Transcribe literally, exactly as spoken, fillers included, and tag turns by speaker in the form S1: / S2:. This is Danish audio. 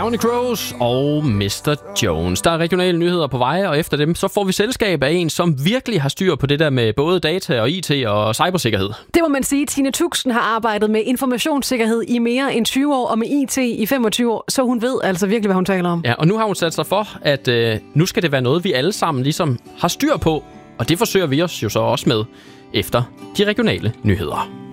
S1: Counting Crows og mister Jones. Der er regionale nyheder på vej, og efter dem så får vi selskab af en, som virkelig har styr på det der med både data og I T og cybersikkerhed.
S2: Det må man sige. Tine Tuxen har arbejdet med informationssikkerhed i mere end tyve år, og med I T i femogtyve år, så hun ved altså virkelig, hvad hun taler om.
S1: Ja, og nu har hun sat sig for, at øh, nu skal det være noget, vi alle sammen ligesom har styr på, og det forsøger vi os jo så også med efter de regionale nyheder.